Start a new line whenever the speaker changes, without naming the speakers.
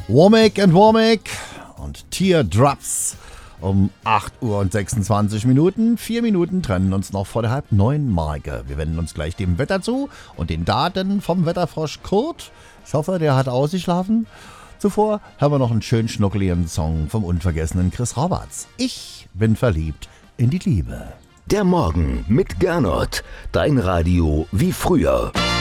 Womack and Womack und Teardrops um 8 Uhr und 26 Minuten. 4 Minuten trennen uns noch vor der halb 9 Marke. Wir wenden uns gleich dem Wetter zu und den Daten vom Wetterfrosch Kurt. Ich hoffe, der hat ausgeschlafen. Zuvor haben wir noch einen schönen schnuckeligen Song vom unvergessenen Chris Roberts. Ich bin verliebt in die Liebe.
Der Morgen mit Gernot. Dein Radio wie früher.